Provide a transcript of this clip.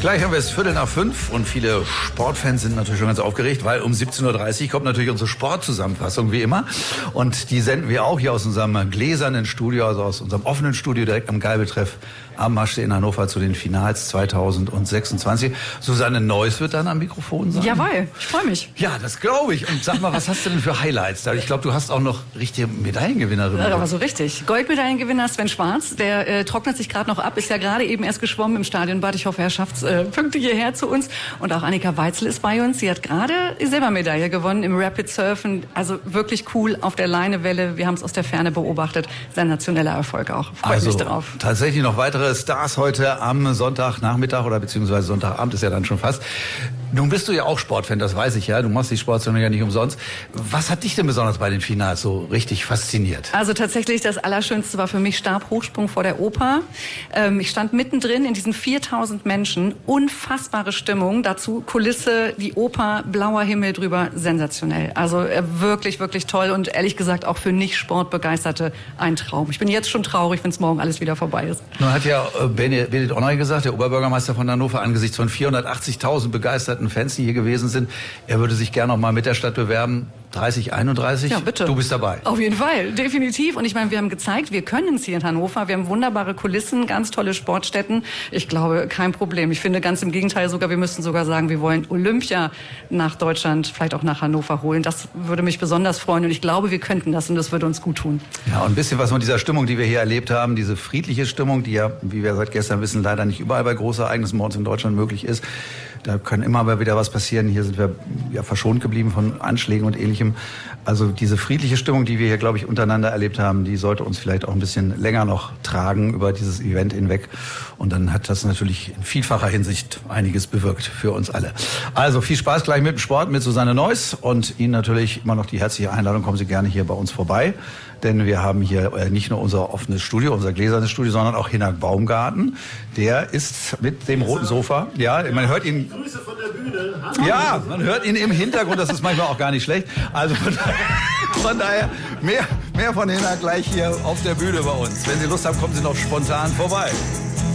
Gleich haben wir es 4:45 und viele Sportfans sind natürlich schon ganz aufgeregt, weil um 17:30 Uhr kommt natürlich unsere Sportzusammenfassung wie immer. Und die senden wir auch hier aus unserem gläsernen Studio, also aus unserem offenen Studio direkt am Geilbetreff am Maschsee in Hannover zu den Finals 2026. Susanne Neuss wird dann am Mikrofon sein. Jawohl, ich freue mich. Ja, das glaube ich. Und sag mal, was hast du denn für Highlights? Ich glaube, du hast auch noch richtige Medaillengewinnerin. Ja, aber so richtig. Goldmedaillengewinner Sven Schwarz, der trocknet sich gerade noch ab, ist ja gerade eben erst geschwommen im Stadionbad. Ich hoffe, er schafft es pünktlich hierher zu uns. Und auch Annika Weitzel ist bei uns. Sie hat gerade die Silbermedaille gewonnen im Rapid Surfen. Also wirklich cool auf der Leinewelle. Wir haben es aus der Ferne beobachtet. Sensationeller Erfolg auch. Freue mich drauf. Tatsächlich noch weitere Stars heute am Sonntagnachmittag oder beziehungsweise Sonntagabend ist ja dann schon fast. Nun bist du ja auch Sportfan, das weiß ich ja. Du machst die Sportsendung ja nicht umsonst. Was hat dich denn besonders bei den Finals so richtig fasziniert? Also tatsächlich das Allerschönste war für mich Stabhochsprung vor der Oper. Ich stand mittendrin in diesen 4000 Menschen. Unfassbare Stimmung. Dazu Kulisse, die Oper, blauer Himmel drüber. Sensationell. Also wirklich, wirklich toll und ehrlich gesagt auch für Nicht-Sportbegeisterte ein Traum. Ich bin jetzt schon traurig, wenn es morgen alles wieder vorbei ist. Nun hat ja Benedikt Onay gesagt, der Oberbürgermeister von Hannover, angesichts von 480.000 begeisterten Fans, die hier gewesen sind, er würde sich gerne noch mal mit der Stadt bewerben. 30, 31? Ja, bitte. Du bist dabei. Auf jeden Fall, definitiv. Und ich meine, wir haben gezeigt, wir können es hier in Hannover. Wir haben wunderbare Kulissen, ganz tolle Sportstätten. Ich glaube, kein Problem. Ich finde ganz im Gegenteil sogar, wir müssten sogar sagen, wir wollen Olympia nach Deutschland, vielleicht auch nach Hannover holen. Das würde mich besonders freuen und ich glaube, wir könnten das und das würde uns gut tun. Ja, und ein bisschen was von dieser Stimmung, die wir hier erlebt haben, diese friedliche Stimmung, die ja, wie wir seit gestern wissen, leider nicht überall bei Großereignissen bei uns in Deutschland möglich ist. Da kann immer mal wieder was passieren. Hier sind wir ja verschont geblieben von Anschlägen und Ähnlichem. Also diese friedliche Stimmung, die wir hier, glaube ich, untereinander erlebt haben, die sollte uns vielleicht auch ein bisschen länger noch tragen über dieses Event hinweg. Und dann hat das natürlich in vielfacher Hinsicht einiges bewirkt für uns alle. Also viel Spaß gleich mit dem Sport, mit Susanne Neuss und Ihnen natürlich immer noch die herzliche Einladung. Kommen Sie gerne hier bei uns vorbei. Denn wir haben hier nicht nur unser offenes Studio, unser gläsernes Studio, sondern auch Hinak Baumgarten. Der ist mit dem roten Sofa. Ja, man hört ihn. Grüße von der Bühne. Ja, man hört ihn im Hintergrund. Das ist manchmal auch gar nicht schlecht. Also von daher mehr von Hinak gleich hier auf der Bühne bei uns. Wenn Sie Lust haben, kommen Sie noch spontan vorbei.